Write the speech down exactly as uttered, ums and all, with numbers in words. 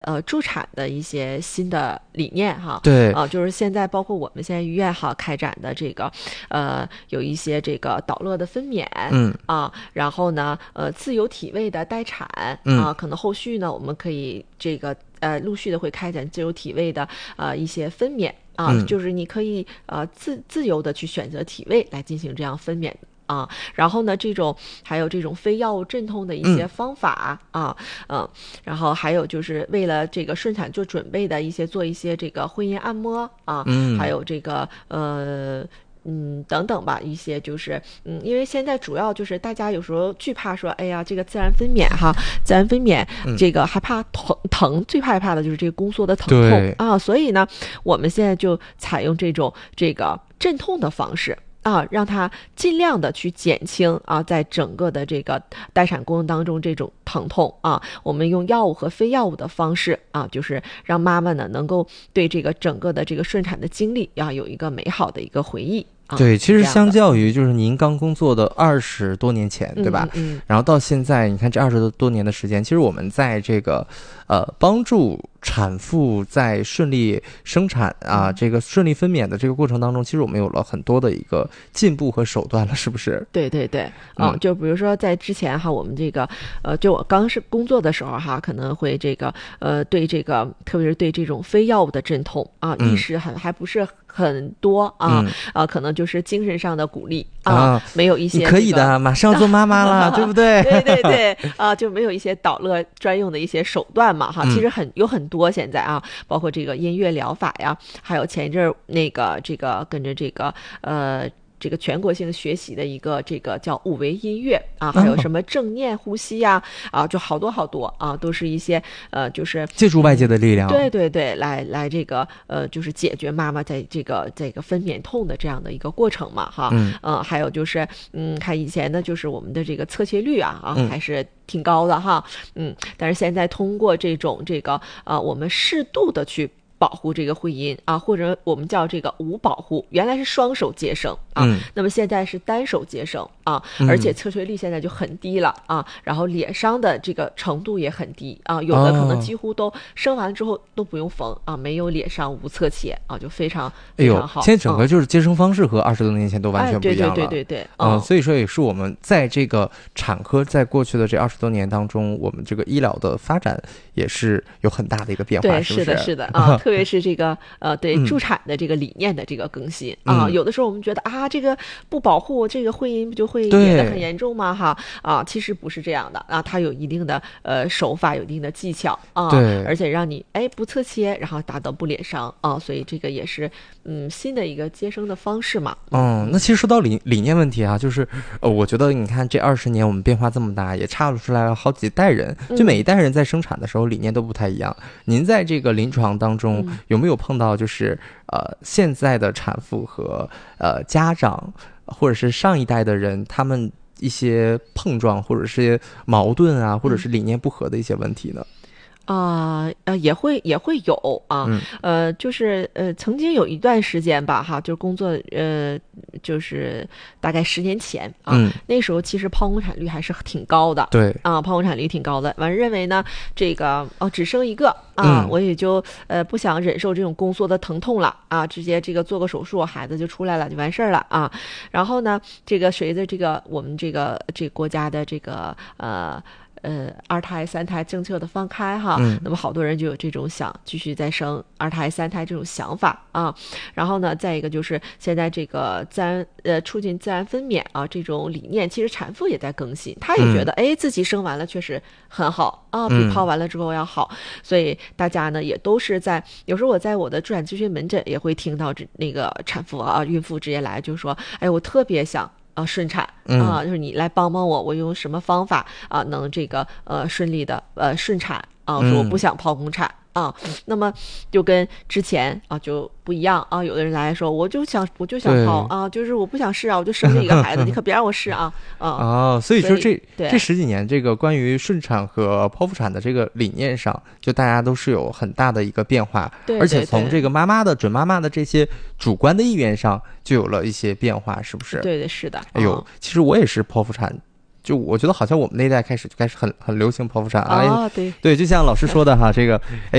呃，助产的一些新的理念哈， 对啊、就是现在包括我们现在医院哈开展的这个，呃，有一些这个导乐的分娩， 嗯啊，然后呢，呃，自由体位的待产嗯啊，可能后续呢，我们可以这个呃陆续的会开展自由体位的呃一些分娩啊， 嗯就是你可以呃自自由的去选择体位来进行这样分娩。啊，然后呢，这种还有这种非药物镇痛的一些嗯方法、啊，嗯，然后还有就是为了这个顺产做准备的一些做一些这个会阴按摩啊， 嗯还有这个呃。嗯，等等吧，一些就是嗯，因为现在主要就是大家有时候惧怕说，哎呀，这个自然分娩哈，自然分娩嗯这个害怕疼疼，最害怕的就是这个宫缩的疼对痛啊，所以呢，我们现在就采用这种这个镇痛的方式。啊，让它尽量的去减轻啊，在整个的这个待产过程当中这种疼痛啊，我们用药物和非药物的方式啊，就是让妈妈呢能够对这个整个的这个顺产的经历啊有一个美好的一个回忆。啊、 对，其实这样的相较于就是您刚工作的二十多年前，对吧？ 嗯嗯然后到现在，你看这二十多年的时间，其实我们在这个呃帮助产妇在顺利生产啊， 嗯这个顺利分娩的这个过程当中，其实我们有了很多的一个进步和手段了，是不是？ 对对对， 嗯嗯，就比如说在之前哈，我们这个呃，就我刚是工作的时候哈，可能会这个呃，对这个特别是对这种非药物的镇痛啊， 嗯意识很还不是很多啊、 嗯啊，可能就是精神上的鼓励啊， 啊没有一些、 你这个、 可以的，马上做妈妈了，对不对？ 对对对，啊，就没有一些导乐专用的一些手段嘛，哈， 嗯其实很有很多现在啊，包括这个音乐疗法呀，还有前一阵儿那个这个跟着这个呃。这个全国性学习的一个这个叫五维音乐啊，还有什么正念呼吸呀、啊，就好多好多啊，都是一些呃，就是借助外界的力量， 对对对，来来这个呃，就是解决妈妈在这个这个分娩痛的这样的一个过程嘛，哈， 嗯呃，还有就是嗯，看以前呢，就是我们的这个侧切率啊啊， 嗯还是挺高的哈，嗯，但是现在通过这种这个呃，我们适度的去保护这个会阴啊，或者我们叫这个无保护，原来是双手接生啊， 嗯那么现在是单手接生啊， 嗯而且侧垂率现在就很低了啊，然后裂伤的这个程度也很低啊，有的可能哦几乎都生完之后都不用缝啊，没有裂伤无侧切啊，就非常哎呦非常好。 现在整个嗯就是接生方式和二十多年前都完哎， 全不一样了。 对对对对对， 嗯、 嗯， 所以说也是我们在这个产科在过去的这二十多年当中，我们这个医疗的发展也是有很大的一个变化， 对， 是不是的，是的啊，特别是这个呃，对嗯助产的这个理念的这个更新啊， 嗯有的时候我们觉得啊，这个不保护这个会阴不就会对裂得很严重吗？哈啊，其实不是这样的啊，它有一定的呃手法，有一定的技巧啊， 对而且让你哎不侧切，然后达到不裂伤啊，所以这个也是嗯新的一个接生的方式嘛。 嗯，那其实说到理理念问题啊，就是呃，我觉得你看这二十年我们变化这么大，也差出来了好几代人，就每一代人在生产的时候理念都不太一样。您在这个临床当中嗯有没有碰到就是呃现在的产妇和呃家长或者是上一代的人他们一些碰撞或者是矛盾啊，或者是理念不合的一些问题呢？ 啊呃也会也会有啊， 嗯呃就是呃曾经有一段时间吧哈，就是工作呃就是大概十年前啊， 嗯那时候其实剖宫产率还是挺高的。 对， 啊，剖宫产率挺高的，完认为呢，这个哦只生一个啊， 嗯我也就呃不想忍受这种宫缩的疼痛了啊，直接这个做个手术，孩子就出来了，就完事儿了啊。然后呢，这个随着这个我们这个这个国家的这个呃。呃，二胎、三胎政策的放开哈， 嗯那么好多人就有这种想继续再生二胎、三胎这种想法啊。然后呢，再一个就是现在这个自然呃促进自然分娩啊这种理念，其实产妇也在更新，她也觉得哎、自己生完了确实很好啊，比嗯剖完了之后要好，所以大家呢也都是在有时候我在我的助产咨询门诊也会听到这那个产妇啊孕妇直接来就说，哎，我特别想。啊，顺产啊，就是你来帮帮我，我用什么方法啊，能这个呃顺利的呃顺产啊？我说我不想剖宫产啊，那么就跟之前啊就不一样啊。有的人来说，我就想我就想剖啊，就是我不想试啊，我就生了一个孩子，你可别让我试啊啊！ 哦，所以说这对这十几年，这个关于顺产和剖腹产的这个理念上，就大家都是有很大的一个变化， 对， 而且从这个妈妈的准妈妈的这些主观的意愿上，就有了一些变化，是不是？ 对对是的。 哎呦，其实我也是剖腹产就我觉得好像我们那一代开始就开始很很流行剖腹产啊， 啊，对对，就像老师说的哈，这个哎